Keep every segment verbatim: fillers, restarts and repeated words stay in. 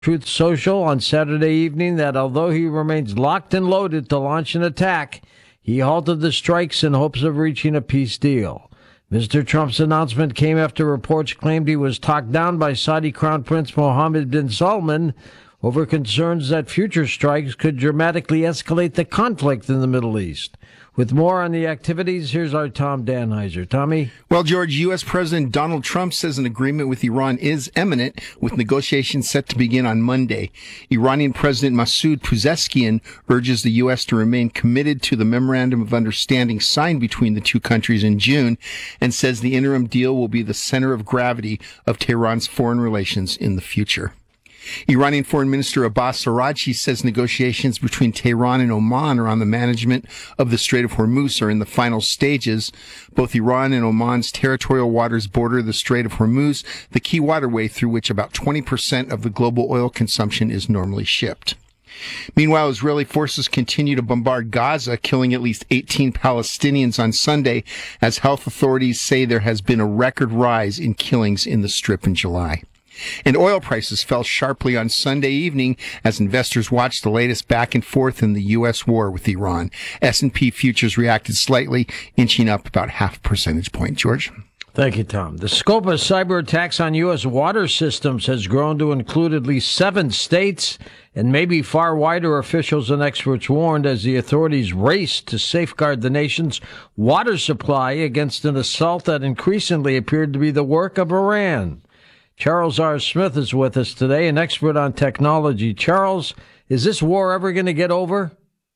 Truth Social on Saturday evening that although he remains locked and loaded to launch an attack, he halted the strikes in hopes of reaching a peace deal. Mister Trump's announcement came after reports claimed he was talked down by Saudi Crown Prince Mohammed bin Salman over concerns that future strikes could dramatically escalate the conflict in the Middle East. With more on the activities, here's our Tom Danheiser. Tommy? Well, George, U S. President Donald Trump says an agreement with Iran is imminent, with negotiations set to begin on Monday. Iranian President Masoud Pezeshkian urges the U S to remain committed to the Memorandum of Understanding signed between the two countries in June, and says the interim deal will be the center of gravity of Tehran's foreign relations in the future. Iranian Foreign Minister Abbas Araghchi says negotiations between Tehran and Oman around the management of the Strait of Hormuz are in the final stages. Both Iran and Oman's territorial waters border the Strait of Hormuz, the key waterway through which about twenty percent of the global oil consumption is normally shipped. Meanwhile, Israeli forces continue to bombard Gaza, killing at least eighteen Palestinians on Sunday, as health authorities say there has been a record rise in killings in the Strip in July. And oil prices fell sharply on Sunday evening as investors watched the latest back and forth in the U S war with Iran. S and P futures reacted slightly, inching up about half a percentage point. George? Thank you, Tom. The scope of cyber attacks on U S water systems has grown to include at least seven states and maybe far wider, officials and experts warned, as the authorities race to safeguard the nation's water supply against an assault that increasingly appeared to be the work of Iran. Charles R. Smith is with us today, an expert on technology. Charles, is this war ever going to get over?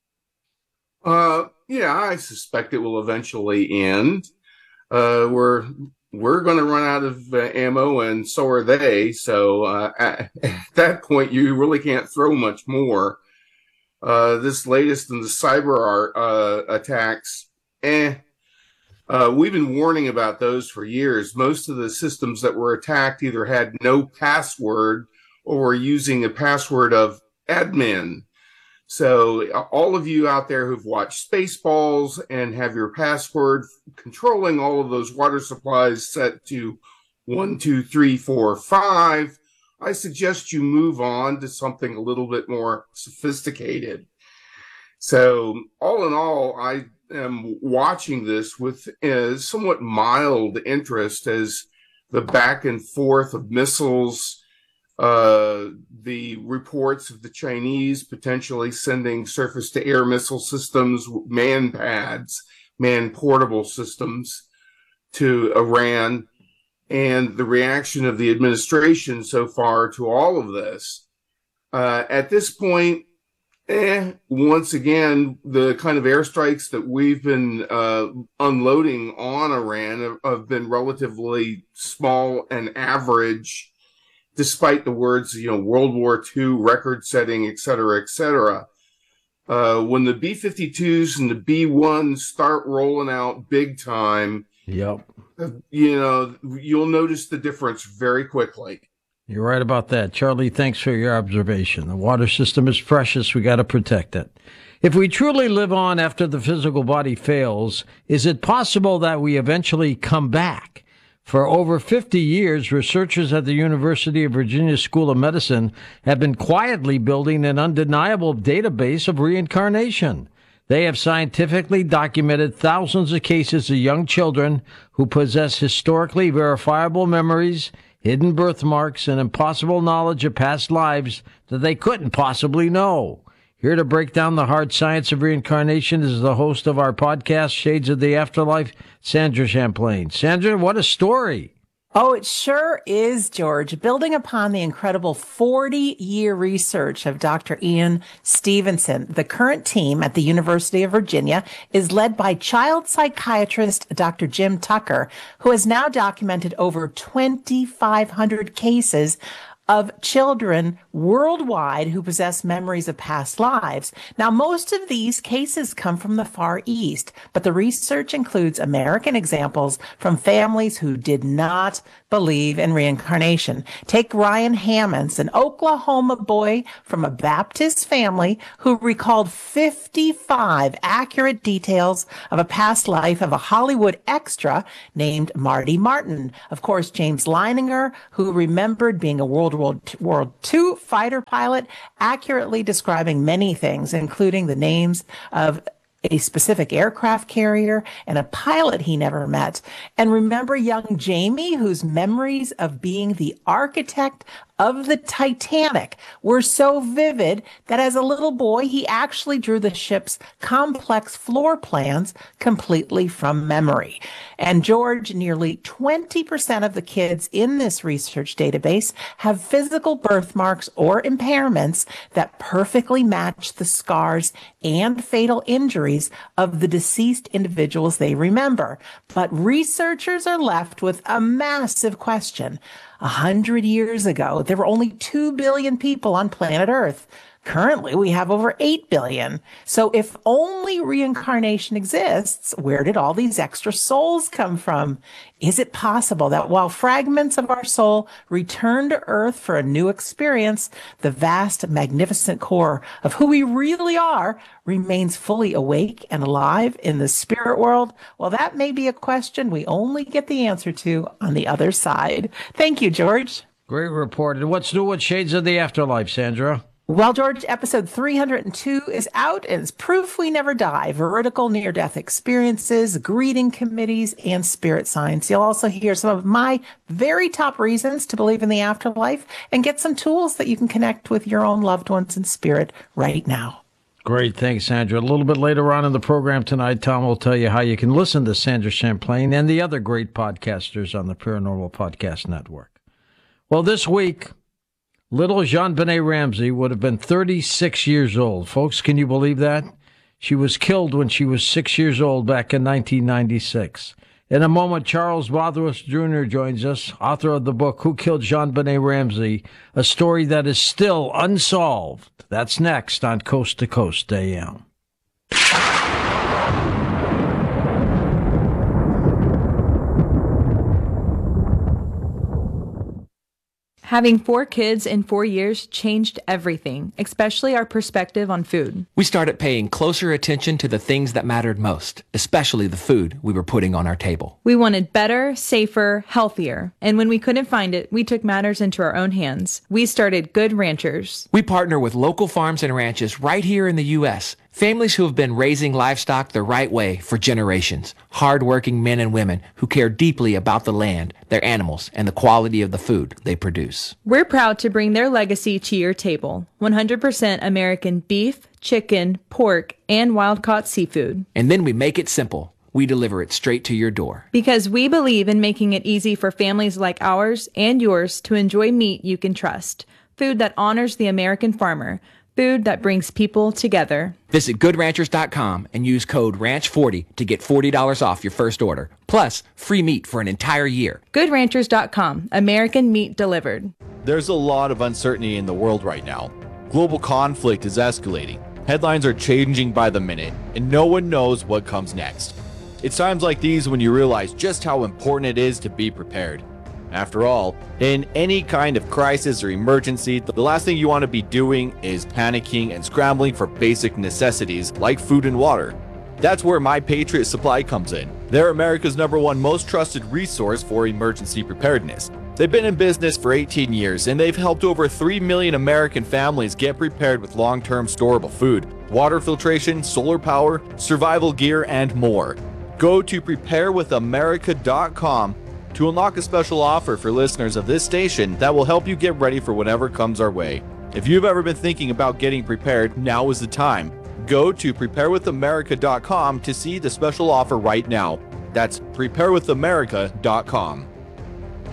Uh, yeah, I suspect it will eventually end. Uh, we're we're going to run out of uh, ammo, and so are they. So uh, at, at that point, you really can't throw much more. Uh, this latest in the cyber uh, attacks, eh. Uh, we've been warning about those for years. Most of the systems that were attacked either had no password or were using a password of admin. So all of you out there who've watched Spaceballs and have your password controlling all of those water supplies set to one, two, three, four, five, I suggest you move on to something a little bit more sophisticated. So all in all, I am watching this with a somewhat mild interest as the back and forth of missiles, uh, the reports of the Chinese potentially sending surface-to-air missile systems, man-pads, man-portable systems to Iran, and the reaction of the administration so far to all of this. Uh, at this point, Eh, once again, the kind of airstrikes that we've been uh, unloading on Iran have, have been relatively small and average, despite the words, you know, World War Two, record-setting, et cetera, et cetera. Uh, when the B fifty-twos and the B ones start rolling out big time, yep, you know, you'll notice the difference very quickly. You're right about that. Charlie, thanks for your observation. The water system is precious. We got to protect it. If we truly live on after the physical body fails, is it possible that we eventually come back? For over fifty years, researchers at the University of Virginia School of Medicine have been quietly building an undeniable database of reincarnation. They have scientifically documented thousands of cases of young children who possess historically verifiable memories, hidden birthmarks, and impossible knowledge of past lives that they couldn't possibly know. Here to break down the hard science of reincarnation is the host of our podcast, Shades of the Afterlife, Sandra Champlain. Sandra, what a story. Oh, it sure is, George. Building upon the incredible forty-year research of Doctor Ian Stevenson, the current team at the University of Virginia is led by child psychiatrist Doctor Jim Tucker, who has now documented over twenty-five hundred cases of children worldwide who possess memories of past lives. Now, most of these cases come from the Far East, but the research includes American examples from families who did not believe in reincarnation. Take Ryan Hammonds, an Oklahoma boy from a Baptist family who recalled fifty-five accurate details of a past life of a Hollywood extra named Marty Martin. Of course, James Leininger, who remembered being a World War War Two fighter pilot, accurately describing many things, including the names of a specific aircraft carrier and a pilot he never met. And remember young Jamie, whose memories of being the architect of the Titanic were so vivid that as a little boy, he actually drew the ship's complex floor plans completely from memory. And George, nearly twenty percent of the kids in this research database have physical birthmarks or impairments that perfectly match the scars and fatal injuries of the deceased individuals they remember. But researchers are left with a massive question. A hundred years ago, there were only two billion people on planet Earth. Currently, we have over eight billion. So if only reincarnation exists, where did all these extra souls come from? Is it possible that while fragments of our soul return to Earth for a new experience, the vast, magnificent core of who we really are remains fully awake and alive in the spirit world? Well, that may be a question we only get the answer to on the other side. Thank you, George. Great report. And what's new with Shades of the Afterlife, Sandra? Well, George, episode three hundred two is out and it's proof we never die. Veridical near-death experiences, greeting committees, and spirit signs. You'll also hear some of my very top reasons to believe in the afterlife and get some tools that you can connect with your own loved ones in spirit right now. Great. Thanks, Sandra. A little bit later on in the program tonight, Tom will tell you how you can listen to Sandra Champlain and the other great podcasters on the Paranormal Podcast Network. Well, this week, little JonBenét Ramsey would have been thirty-six years old. Folks, can you believe that? She was killed when she was six years old back in nineteen ninety-six. In a moment, Charles Bothroyd Junior joins us, author of the book, Who Killed JonBenét Ramsey? A story that is still unsolved. That's next on Coast to Coast A M. Having four kids in four years changed everything, especially our perspective on food. We started paying closer attention to the things that mattered most, especially the food we were putting on our table. We wanted better, safer, healthier. And when we couldn't find it, we took matters into our own hands. We started Good Ranchers. We partner with local farms and ranches right here in the U S, families who have been raising livestock the right way for generations. Hard-working men and women who care deeply about the land, their animals, and the quality of the food they produce. We're proud to bring their legacy to your table. one hundred percent American beef, chicken, pork, and wild-caught seafood. And then we make it simple. We deliver it straight to your door. Because we believe in making it easy for families like ours and yours to enjoy meat you can trust. Food that honors the American farmer. Food that brings people together. Visit good ranchers dot com and use code ranch forty to get forty dollars off your first order. Plus, free meat for an entire year. good ranchers dot com. American meat delivered. There's a lot of uncertainty in the world right now. Global conflict is escalating. Headlines are changing by the minute, and no one knows what comes next. It's times like these when you realize just how important it is to be prepared. After all, in any kind of crisis or emergency, the last thing you want to be doing is panicking and scrambling for basic necessities like food and water. That's where My Patriot Supply comes in. They're America's number one most trusted resource for emergency preparedness. They've been in business for eighteen years, and they've helped over three million American families get prepared with long-term storable food, water filtration, solar power, survival gear, and more. Go to prepare with america dot com to unlock a special offer for listeners of this station that will help you get ready for whatever comes our way. If you've ever been thinking about getting prepared, now is the time. Go to prepare with america dot com to see the special offer right now. That's prepare with america dot com.